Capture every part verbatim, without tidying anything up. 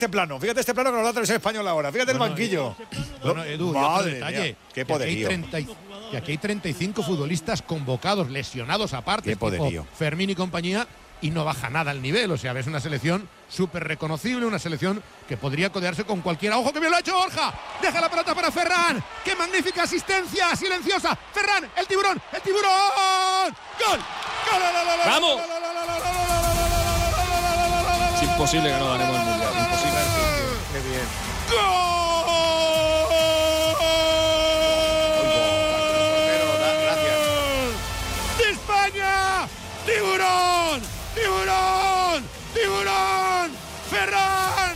Este plano, fíjate este plano que nos da la televisión española ahora. Fíjate bueno, el banquillo. Bueno, Edu, madre detalle, mía, qué poderío. Y aquí hay treinta y cinco futbolistas convocados, lesionados aparte, qué poderío. Fermín y compañía, y no baja nada el nivel. O sea, ves una selección súper reconocible, una selección que podría codearse con cualquiera. ¡Ojo que bien lo ha hecho Borja! Deja la pelota para Ferran. ¡Qué magnífica asistencia! Silenciosa. Ferran, el tiburón, el tiburón. ¡Gol! ¡Gol! ¡Vamos! Es imposible que no ganemos el mundial. Imposible. ¡Qué bien! ¡Gol! ¡De España! ¡Tiburón! ¡Tiburón! ¡Tiburón! ¡Ferran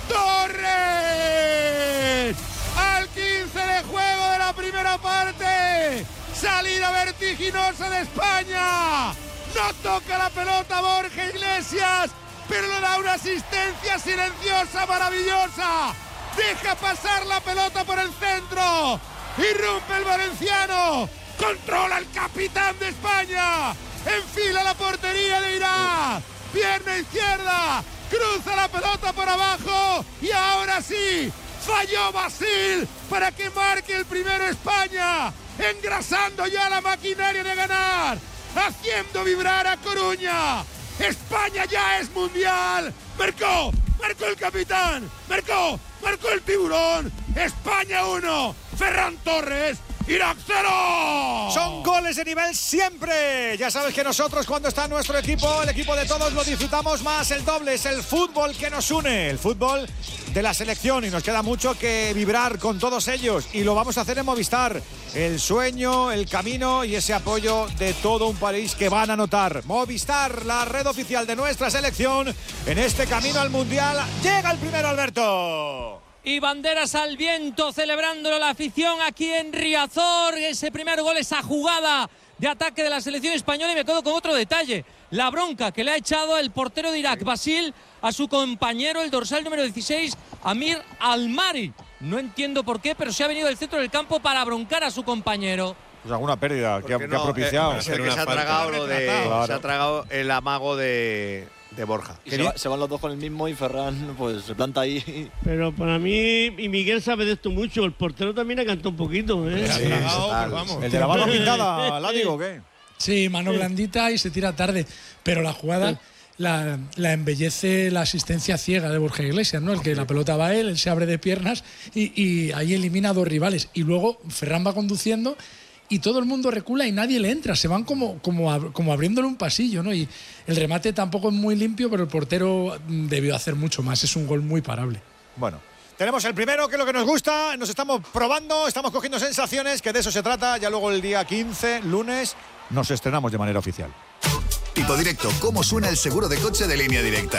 Torres! Al quince de juego de la primera parte. Salida vertiginosa de España. No toca la pelota Borja Iglesias, pero le da una asistencia silenciosa maravillosa. Deja pasar la pelota por el centro. Irrumpe el valenciano. Controla el capitán de España. Enfila la portería de Irak. Pierna izquierda. Cruza la pelota por abajo. Y ahora sí. Falló Basil para que marque el primero España. Engrasando ya la maquinaria de ganar. Haciendo vibrar a Coruña. España ya es mundial. Marcó. Marcó el capitán. Marcó. Marcó el tiburón. España uno. Ferran Torres. Irak cero. Son goles de nivel siempre. Ya sabes que nosotros cuando está nuestro equipo, el equipo de todos, lo disfrutamos más. El doble es el fútbol que nos une. El fútbol de la selección. Y nos queda mucho que vibrar con todos ellos. Y lo vamos a hacer en Movistar. El sueño, el camino y ese apoyo de todo un país que van a notar. Movistar, la red oficial de nuestra selección. En este camino al Mundial. Llega el primero, Alberto. Y banderas al viento, celebrándolo la afición aquí en Riazor. Ese primer gol, esa jugada de ataque de la selección española. Y me quedo con otro detalle, la bronca que le ha echado el portero de Irak, Basil, a su compañero, el dorsal número dieciséis, Amir Almari. No entiendo por qué, pero se ha venido del centro del campo para broncar a su compañero. Pues alguna pérdida que ha, no, que ha propiciado. Eh, es que se ha tragado lo de, claro. se ha tragado el amago de, de Borja. Y se, va, se van los dos con el mismo y Ferran pues se planta ahí. Pero para mí, y Miguel sabe de esto mucho, el portero también ha cantado un poquito, ¿eh? Sí, tragado, vamos. ¿El de la barba pintada, Ládigo o qué? Sí, mano blandita y se tira tarde. Pero la jugada la, la embellece la asistencia ciega de Borja Iglesias, ¿no? El que la pelota va a él, él se abre de piernas y, y ahí elimina a dos rivales. Y luego Ferran va conduciendo y todo el mundo recula y nadie le entra. Se van como, como, como abriéndole un pasillo, ¿no? Y el remate tampoco es muy limpio, pero el portero debió hacer mucho más. Es un gol muy parable. Bueno, tenemos el primero, que es lo que nos gusta. Nos estamos probando, estamos cogiendo sensaciones, que de eso se trata. Ya luego el día quince, lunes, nos estrenamos de manera oficial. Tipo Directo, ¿cómo suena el seguro de coche de Línea Directa?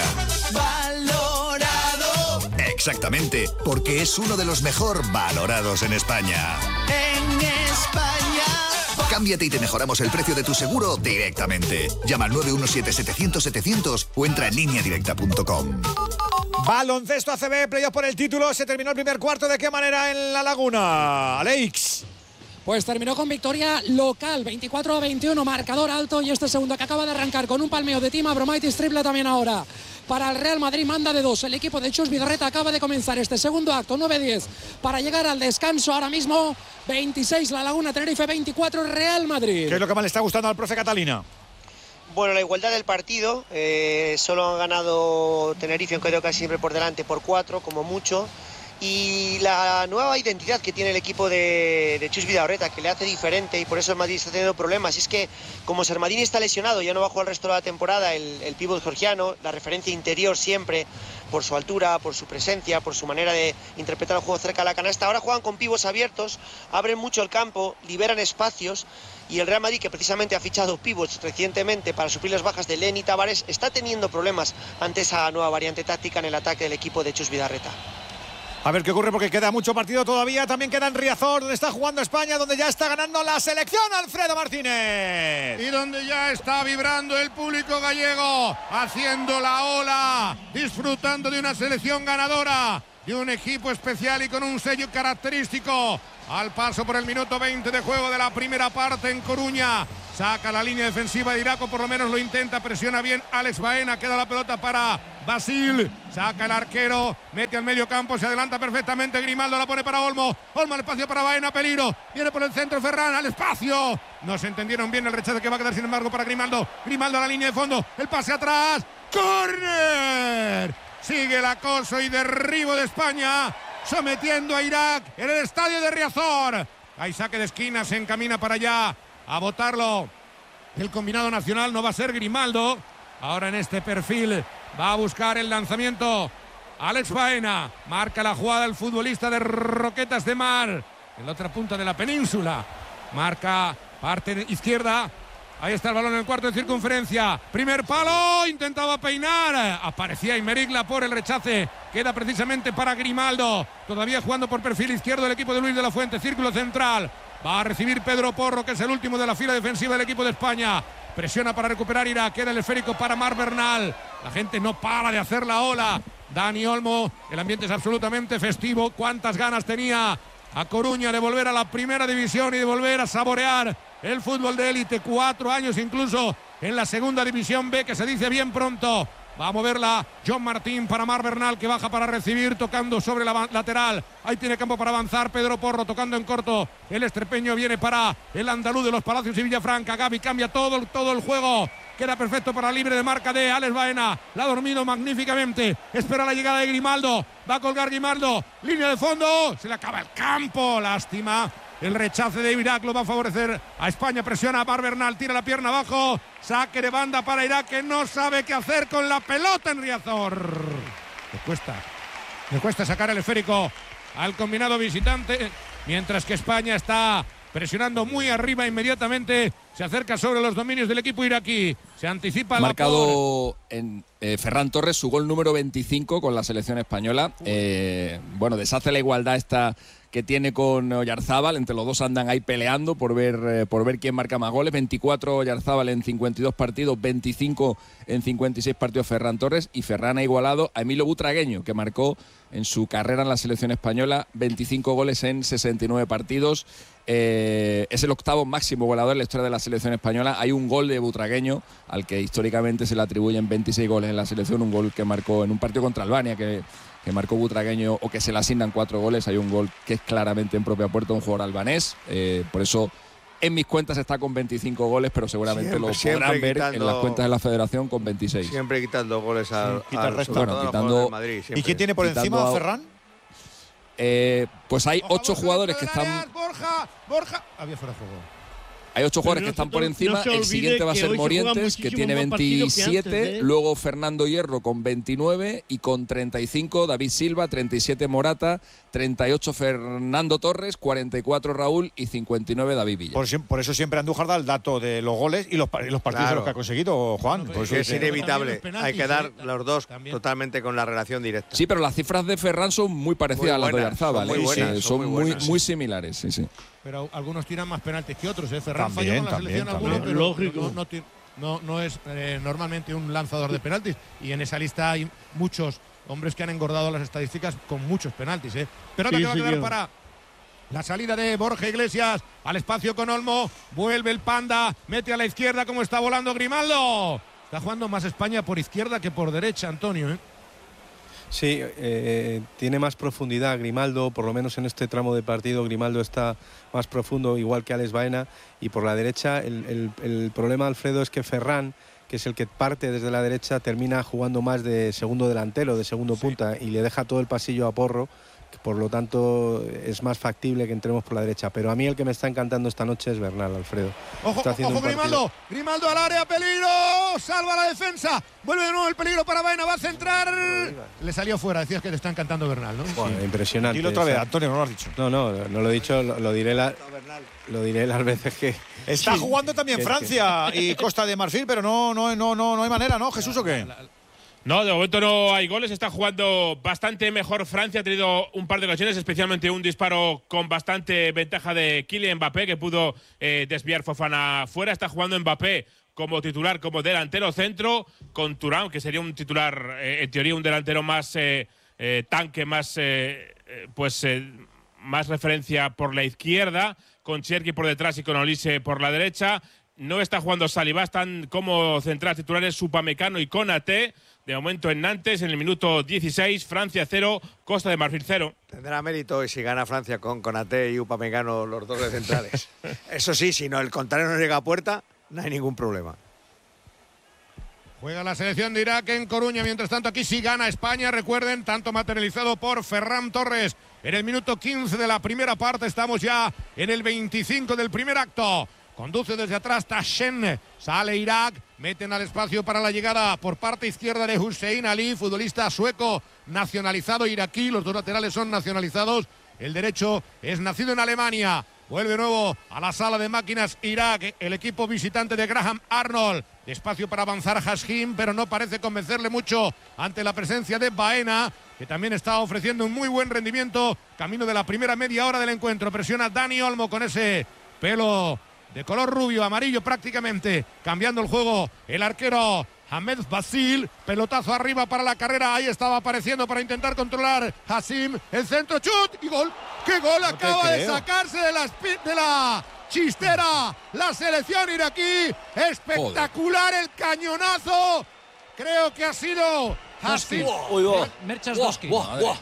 Valorado. Exactamente, porque es uno de los mejor valorados en España. En España. Cámbiate y te mejoramos el precio de tu seguro directamente. Llama al nueve uno siete, setecientos, setecientos o entra en línea directa punto com. Baloncesto A C B, playoff por el título. Se terminó el primer cuarto. ¿De qué manera en La Laguna? Alex. Pues terminó con victoria local, veinticuatro a veintiuno, marcador alto, y este segundo que acaba de arrancar con un palmeo de Tim Abromaitis, triple también ahora para el Real Madrid, manda de dos. El equipo de Chus Vidorreta acaba de comenzar este segundo acto, nueve diez, para llegar al descanso ahora mismo, veintiséis La Laguna, Tenerife veinticuatro, Real Madrid. ¿Qué es lo que más le está gustando al profe Catalina? Bueno, la igualdad del partido, eh, solo han ganado Tenerife, aunque quedado casi siempre por delante, por cuatro, como mucho. Y la nueva identidad que tiene el equipo de, de Chus Vidorreta, que le hace diferente, y por eso el Madrid está teniendo problemas. Y es que como Sermadini está lesionado, ya no va a jugar el resto de la temporada, el, el pívot georgiano, la referencia interior siempre, por su altura, por su presencia, por su manera de interpretar el juego cerca de la canasta. Ahora juegan con pívos abiertos, abren mucho el campo, liberan espacios, y el Real Madrid, que precisamente ha fichado pivots recientemente para suplir las bajas de Len y Tavares, está teniendo problemas ante esa nueva variante táctica en el ataque del equipo de Chus Vidorreta. A ver qué ocurre, porque queda mucho partido todavía. También queda en Riazor, donde está jugando España, donde ya está ganando la selección, Alfredo Martínez. Y donde ya está vibrando el público gallego, haciendo la ola, disfrutando de una selección ganadora, de un equipo especial y con un sello característico. Al paso por el minuto veinte de juego de la primera parte en Coruña. Saca la línea defensiva de Irak, o por lo menos lo intenta, presiona bien Alex Baena, queda la pelota para Basil, saca el arquero, mete al medio campo, se adelanta perfectamente Grimaldo, la pone para Olmo, Olmo al espacio para Baena, peligro, viene por el centro Ferran, al espacio, no se entendieron bien el rechazo que va a quedar sin embargo para Grimaldo, Grimaldo a la línea de fondo, el pase atrás, ¡córner! Sigue el acoso y derribo de España, sometiendo a Irak en el estadio de Riazor. Hay saque de esquina, se encamina para allá a botarlo el combinado nacional, no va a ser Grimaldo. Ahora en este perfil va a buscar el lanzamiento Alex Baena, marca la jugada el futbolista de Roquetas de Mar, en la otra punta de la península, marca parte izquierda, ahí está el balón en el cuarto de circunferencia, primer palo, intentaba peinar, aparecía Imerigla por el rechace, queda precisamente para Grimaldo, todavía jugando por perfil izquierdo el equipo de Luis de la Fuente, círculo central, va a recibir Pedro Porro, que es el último de la fila defensiva del equipo de España. Presiona para recuperar Irak, queda el esférico para Mar Bernal. La gente no para de hacer la ola. Dani Olmo, el ambiente es absolutamente festivo. Cuántas ganas tenía a Coruña de volver a la primera división y de volver a saborear el fútbol de élite. Cuatro años incluso en la segunda división B, que se dice bien pronto. Va a moverla John Martín para Mar Bernal, que baja para recibir, tocando sobre la lateral. Ahí tiene campo para avanzar Pedro Porro, tocando en corto. El extrepeño viene para el andaluz de los Palacios y Villafranca. Gavi cambia todo, todo el juego. Queda perfecto para libre de marca de Alex Baena. La ha dormido magníficamente. Espera la llegada de Grimaldo. Va a colgar Grimaldo. Línea de fondo. Se le acaba el campo. Lástima. El rechace de Irak lo va a favorecer a España. Presiona a Mar Bernal. Tira la pierna abajo. Saque de banda para Irak, que no sabe qué hacer con la pelota en Riazor. Le cuesta. Le cuesta sacar el esférico al combinado visitante. Mientras que España está presionando muy arriba inmediatamente. Se acerca sobre los dominios del equipo iraquí. Se anticipa. Ha marcado en, eh, Ferran Torres su gol número veinticinco con la selección española. Eh, bueno, deshace la igualdad esta que tiene con Oyarzábal. Entre los dos andan ahí peleando por ver, eh, por ver quién marca más goles. veinticuatro Oyarzábal en cincuenta y dos partidos, veinticinco en cincuenta y seis partidos Ferran Torres. Y Ferran ha igualado a Emilio Butragueño, que marcó en su carrera en la selección española veinticinco goles en sesenta y nueve partidos. Eh, es el octavo máximo goleador en la historia de la selección española. Hay un gol de Butragueño al que históricamente se le atribuyen veintiséis goles en la selección, un gol que marcó en un partido contra Albania que, que marcó Butragueño, o que se le asignan cuatro goles. Hay un gol que es claramente en propia puerta, un jugador albanés, eh, por eso en mis cuentas está con veinticinco goles, pero seguramente siempre, lo podrán ver quitando, en las cuentas de la federación con veintiséis. Siempre quitando goles al, sí, al resto. Bueno, quitando, Madrid. ¿Y quién tiene por encima a Ferran? Eh, pues hay ocho Ojo, jugadores que están. Borja, Borja. Había fuera de juego. Hay ocho jugadores no, que están por encima. No el siguiente va a ser Morientes, que tiene veintisiete. Que antes, ¿eh? Luego Fernando Hierro con veintinueve. Y con treinta y cinco David Silva, treinta y siete Morata, treinta y ocho Fernando Torres, cuarenta y cuatro Raúl y cincuenta y nueve David Villa. Por, por eso siempre Andújar da el dato de los goles y los, los partidos claro. que ha conseguido Juan. No, pues es inevitable. Hay que dar ¿eh? los dos también. Totalmente con la relación directa. Sí, pero las cifras de Ferran son muy parecidas muy buenas, a las de Oyarzábal. Son muy, buenas, sí, son son muy, buenas, muy, muy similares. Sí, sí. Pero algunos tiran más penaltis que otros. ¿eh? Ferran también, falló con la también, selección también. alguno, pero Lógico. No, no, no, no es eh, normalmente un lanzador de penaltis. Y en esa lista hay muchos hombres que han engordado las estadísticas con muchos penaltis. ¿eh? Pero ahora sí, que va a quedar señor. para la salida de Borja Iglesias al espacio con Olmo. Vuelve el Panda, mete a la izquierda como está volando Grimaldo. Está jugando más España por izquierda que por derecha, Antonio. ¿eh? Sí, eh, tiene más profundidad Grimaldo, por lo menos en este tramo de partido Grimaldo está más profundo, igual que Alex Baena, y por la derecha el, el, el problema, Alfredo, es que Ferran, que es el que parte desde la derecha, termina jugando más de segundo delantero, de segundo sí. punta, y le deja todo el pasillo a Porro, que por lo tanto es más factible que entremos por la derecha. Pero a mí el que me está encantando esta noche es Bernal, Alfredo. Ojo, está ojo Grimaldo, Grimaldo al área, peligro, salva la defensa, vuelve de nuevo el peligro para Baena, va a centrar, le salió fuera, decías que te está encantando Bernal, ¿no? Bueno, sí. Impresionante. Dilo otra vez, Antonio, no lo has dicho. No, no, no lo he dicho, lo, lo diré la, lo diré las veces que... Está sí, jugando también Francia que... y Costa de Marfil, pero no, no, no, no, no hay manera, ¿no, Jesús, o qué? No, de momento no hay goles, está jugando bastante mejor Francia, ha tenido un par de ocasiones, especialmente un disparo con bastante ventaja de Kylian Mbappé, que pudo eh, desviar Fofana fuera. Está jugando Mbappé como titular, como delantero centro, con Thuram, que sería un titular, eh, en teoría, un delantero más eh, eh, tanque, más, eh, pues, eh, más referencia por la izquierda, con Cherki por detrás y con Olise por la derecha. No está jugando Saliba, están como centrales titulares Upamecano y Konaté. de momento en Nantes, en el minuto dieciséis, Francia cero, Costa de Marfil cero. Tendrá mérito y si gana Francia con Konaté y Upamecano, los dos de centrales. Eso sí, si no el contrario no llega a puerta, no hay ningún problema. Juega la selección de Irak en Coruña. Mientras tanto, aquí sí gana España. Recuerden, tanto materializado por Ferran Torres en el minuto quince de la primera parte. Estamos ya en el veinticinco del primer acto. Conduce desde atrás Tashen. Sale Irak. Meten al espacio para la llegada por parte izquierda de Hussein Ali, futbolista sueco nacionalizado iraquí. Los dos laterales son nacionalizados. El derecho es nacido en Alemania. Vuelve nuevo a la sala de máquinas Irak, el equipo visitante de Graham Arnold. Despacio para avanzar Hashim, pero no parece convencerle mucho ante la presencia de Baena, que también está ofreciendo un muy buen rendimiento. Camino de la primera media hora del encuentro. Presiona Dani Olmo con ese pelo de color rubio, amarillo prácticamente. Cambiando el juego el arquero Ahmed Basil, pelotazo arriba para la carrera, ahí estaba apareciendo para intentar controlar Hashim, el centro, chut y gol. ¡Qué gol No acaba de creo. sacarse de la, de la chistera la selección iraquí! Espectacular el cañonazo. Creo que ha sido Hashim. Merchas Doski. Bueno,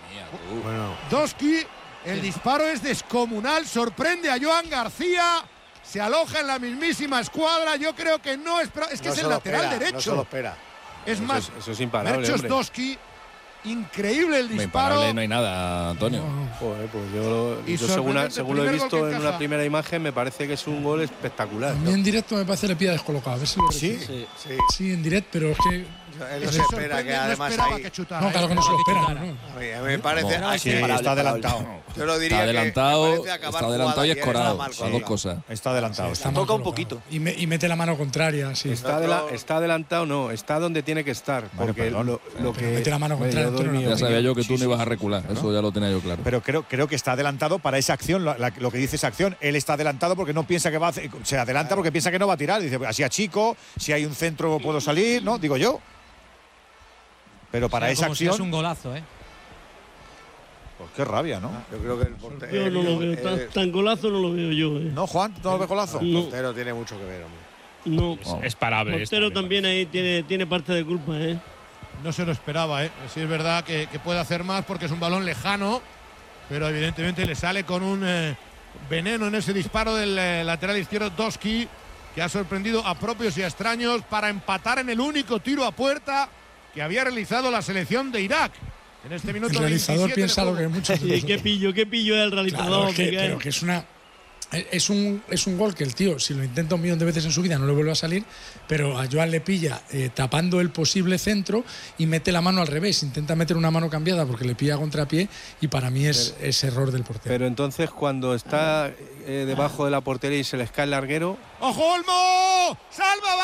Doski, el disparo es descomunal, sorprende a Joan García. Se aloja en la mismísima escuadra. Yo creo que no es. Es que no es se el lo lateral espera, derecho. No se lo espera. Es Eso más, es- eso es imparable, Merchos hombre. Doski, increíble el disparo. Imparable no hay nada, Antonio. Joder, pues yo, Y yo según, sorprendente según lo he primer gol visto que en encaja. una primera imagen, me parece que es un gol espectacular. A mí en directo me parece que le pilla descolocado. A ver si lo ¿Sí? repite. Sí. Sí, en directo, pero es que. Él no Es se espera sorprendente, que no además esperaba ahí. que chutara, No, ¿eh? claro que no se lo espera. ¿no? A mí, a mí me parece. No, así, Sí, está adelantado. yo lo diría Está que adelantado, me parece acabar está adelantado y jugada escorado. está mal Las dos colocado. cosas. Está adelantado. Está está. mal Toca un colocado. poquito. Y, me- y mete la mano contraria, sí. Está, adela- está adelantado, no, está donde tiene que estar. Porque perdón. lo, lo que. mete la mano Hombre, contraria, yo doy Antonio, mi no. Ya sabía opinión. yo que tú no ibas a recular. Eso ya lo tenía yo claro. Pero creo, creo que está adelantado para esa acción, la- la- lo que dice esa acción. Él está adelantado porque no piensa que va a hacer, se adelanta porque piensa que no va a tirar. Dice, así a chico, si hay un centro puedo salir, ¿no? Digo yo. Pero para O sea, esa como si acción, es un golazo, ¿eh? pues qué rabia, ¿no? Yo creo que el portero. Yo no lo veo, tan, tan golazo no lo veo yo, ¿eh? ¿No, Juan? ¿No lo ves golazo? El No, portero tiene mucho que ver, hombre. no. Es parable. El portero también ahí tiene, tiene parte de culpa, ¿eh? No se lo esperaba, ¿eh? Sí es verdad que, que puede hacer más porque es un balón lejano, pero evidentemente le sale con un eh, veneno en ese disparo del eh, lateral izquierdo Doski, que ha sorprendido a propios y a extraños para empatar en el único tiro a puerta que había realizado la selección de Irak. En este minuto El realizador veintisiete piensa de lo que juego. muchos de ¿Y qué nosotros. pillo? ¿Qué pillo es el realizador? Claro, es que- Miguel? pero que es una. Es un, es un gol que el tío, si lo intenta un millón de veces en su vida, no le vuelve a salir, pero a Joan le pilla eh, tapando el posible centro y mete la mano al revés, intenta meter una mano cambiada porque le pilla a contrapié y para mí es, es error del portero. Pero entonces, cuando está eh, debajo de la portería y se les cae el larguero, ¡Ojo, Olmo! ¡Salva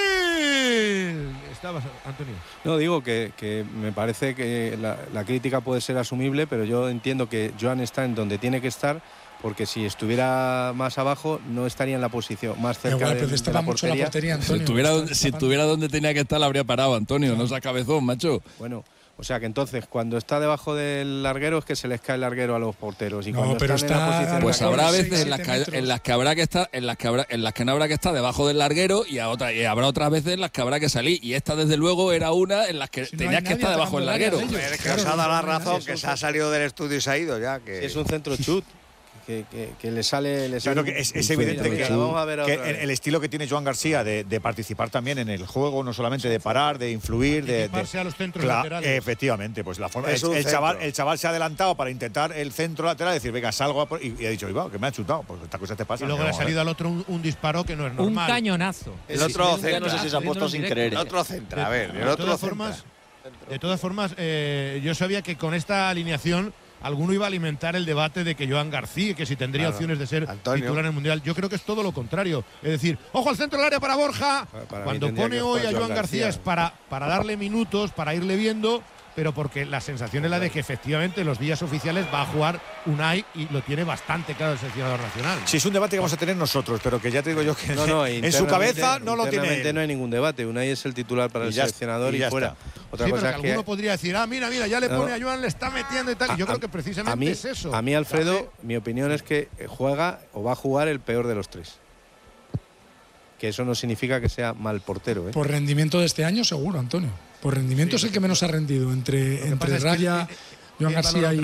Basil! Estabas, Antonio. no digo que, que me parece que la, la crítica puede ser asumible, pero yo entiendo que Joan está en donde tiene que estar, porque si estuviera más abajo no estaría en la posición más cerca Igual, de, pero de destapa la mucho la portería. portería, Si Antonio. estuviera, Está donde- si tapando. estuviera donde tenía que estar, la habría parado, Antonio. No seas cabezón, macho. Bueno, o sea que entonces cuando está debajo del larguero es que se les cae el larguero a los porteros. Y No, cuando pero están en la está- posición Pues Recorre habrá seis, veces en las, siete que, metros. en las que habrá que estar, en las que habrá, en las que no habrá que estar debajo del larguero y, a otra, y habrá otras veces en las que habrá que salir. Y esta, desde luego, era una en las que Si no tenías hay que nadie estar debajo del atacando el área larguero. de ellos. Es que Claro, os ha dado la no hay nadie, razón, es que un se ha salido del estudio y se ha ido ya. Que es un centro chut que, que- que le sale. Le Yo sale creo que es, un- es un- evidente mira, que, vamos a ver que otra el, vez. el estilo que tiene Joan García de, de participar también en el juego, no solamente de parar, de influir, de, de Anticiparse a los centros Cla- laterales. efectivamente, pues la forma. Es El, un el chaval, centro. el chaval se ha adelantado para intentar el centro lateral, decir, venga, salgo a por- y, y ha dicho, Iba, que me ha chutado, pues esta cosa te pasa. Y luego le ha salido al otro un, un disparo que no es Un normal. cañonazo. el otro Ya no sé si se ha puesto sin querer. El otro centra, a ver, el de otro todas centra. formas, de todas formas eh, yo sabía que con esta alineación alguno iba a alimentar el debate de que Joan García, que si tendría Claro. opciones de ser Antonio. titular en el Mundial. Yo creo que es todo lo contrario. Es decir, ojo al centro del área para Borja. Para- para mí Cuando tendría pone que hoy jugar a Joan Joan García, García. es para, para darle minutos, para irle viendo, pero porque la sensación es la de que efectivamente los días oficiales va a jugar Unai y lo tiene bastante claro el seleccionador nacional. Sí, es un debate que vamos a tener nosotros, pero que ya te digo yo que No, no, en su cabeza no lo tiene. internamente no hay ningún debate. Unai es el titular para Y el ya- seleccionador y y, ya fuera. está. Otra Sí, cosa pero es que que alguno podría decir, ah, mira, mira, ya le No. pone a Joan, le está metiendo y tal. Y yo creo que precisamente a mí, es eso. a mí Alfredo, mi opinión es que juega o va a jugar el peor de los tres. Que eso no significa que sea mal portero, ¿eh? Por rendimiento de este año, seguro, Antonio. Por rendimiento Sí, es el que menos ha rendido entre, entre pasa es que Raya, el- Joan el valor García y